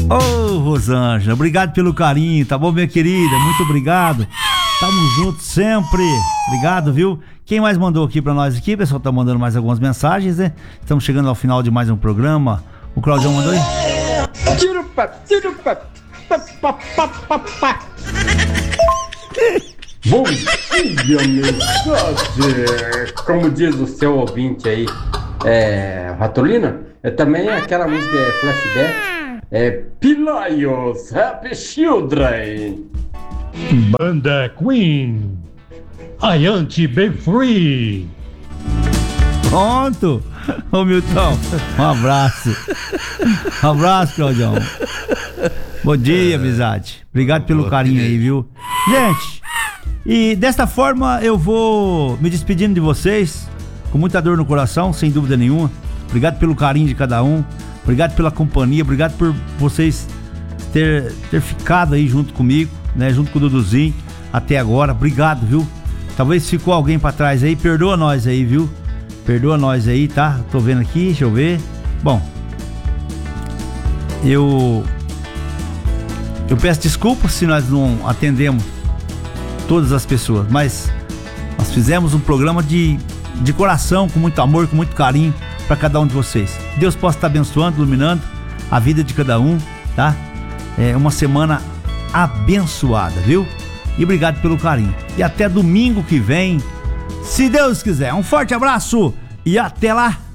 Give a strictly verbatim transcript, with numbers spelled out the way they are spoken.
Ô, oh, Rosângela, obrigado pelo carinho, tá bom, minha querida? Muito obrigado. Tamo juntos sempre. Obrigado, viu? Quem mais mandou aqui pra nós aqui? O pessoal tá mandando mais algumas mensagens, né? Estamos chegando ao final de mais um programa. O Claudião mandou aí? Tira o pé, tira o pé. Bom dia, mensagem. Como diz o seu ouvinte aí, é, Ratolina, é também aquela música é flashback, é Pilaios Happy Children. Banda Queen, I want to be free. Pronto. Ô, Milton, um abraço. Um abraço, Claudião. Bom dia, amizade. Obrigado pelo carinho aí, viu? Gente, e desta forma eu vou me despedindo de vocês, com muita dor no coração, sem dúvida nenhuma. Obrigado pelo carinho de cada um. Obrigado pela companhia. Obrigado por vocês ter, ter ficado aí junto comigo, né? Junto com o Duduzinho até agora. Obrigado, viu? Talvez ficou alguém pra trás aí. Perdoa nós aí, viu? Perdoa nós aí, tá? Tô vendo aqui, deixa eu ver. Bom, eu eu peço desculpas se nós não atendemos todas as pessoas, mas nós fizemos um programa de, de coração, com muito amor, com muito carinho para cada um de vocês. Deus possa estar abençoando, iluminando a vida de cada um, tá? É uma semana abençoada, viu? E obrigado pelo carinho. E até domingo que vem, se Deus quiser. Um forte abraço e até lá!